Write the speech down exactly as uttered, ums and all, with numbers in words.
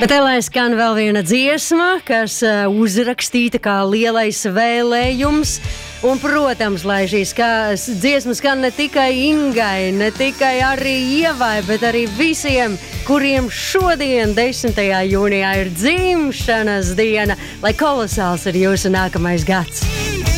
Bet te lai skan vēl viena dziesma, kas uh, uzrakstīta kā lielais vēlējums. Un, protams, lai šīs dziesmas skan ne tikai Ingai, ne tikai arī Ievai, bet arī visiem, kuriem šodien, desmitajā jūnijā, ir dzimšanas diena, lai kolosāls ir jūsu nākamais gads.